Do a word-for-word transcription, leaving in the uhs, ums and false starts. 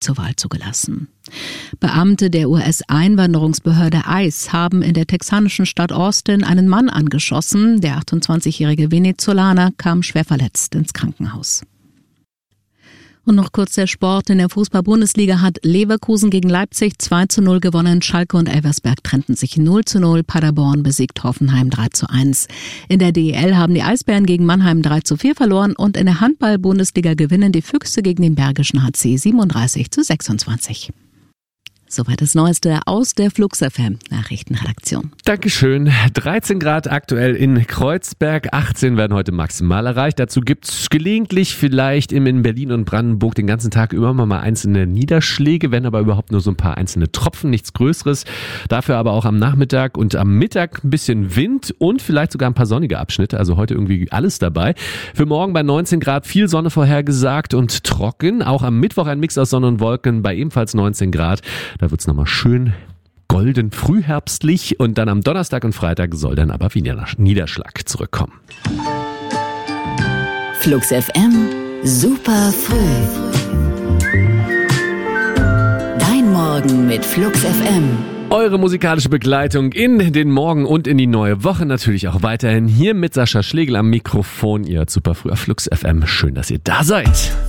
zur Wahl zugelassen. Beamte der U S-Einwanderungsbehörde ICE haben in der texanischen Stadt Austin einen Mann angeschossen. Der achtundzwanzigjährige Venezolaner kam schwer verletzt ins Krankenhaus. Und noch kurz der Sport. In der Fußball-Bundesliga hat Leverkusen gegen Leipzig zwei zu null gewonnen. Schalke und Elversberg trennten sich null zu null. Paderborn besiegt Hoffenheim drei zu eins. In der D E L haben die Eisbären gegen Mannheim drei zu vier verloren. Und in der Handball-Bundesliga gewinnen die Füchse gegen den Bergischen H C siebenunddreißig zu sechsundzwanzig. Soweit das Neueste aus der Flux F M Nachrichtenredaktion. Dankeschön. dreizehn Grad aktuell in Kreuzberg, achtzehn werden heute maximal erreicht. Dazu gibt's gelegentlich vielleicht in Berlin und Brandenburg den ganzen Tag über mal einzelne Niederschläge, wenn aber überhaupt nur so ein paar einzelne Tropfen, nichts Größeres. Dafür aber auch am Nachmittag und am Mittag ein bisschen Wind und vielleicht sogar ein paar sonnige Abschnitte. Also heute irgendwie alles dabei. Für morgen bei neunzehn Grad viel Sonne vorhergesagt und trocken. Auch am Mittwoch ein Mix aus Sonne und Wolken bei ebenfalls neunzehn Grad. Da wird es nochmal schön golden frühherbstlich und dann am Donnerstag und Freitag soll dann aber wieder Niederschlag zurückkommen. Flux F M, super früh. Dein Morgen mit Flux F M. Eure musikalische Begleitung in den Morgen und in die neue Woche natürlich auch weiterhin hier mit Sascha Schlegel am Mikrofon. Ihr super früher Flux F M. Schön, dass ihr da seid.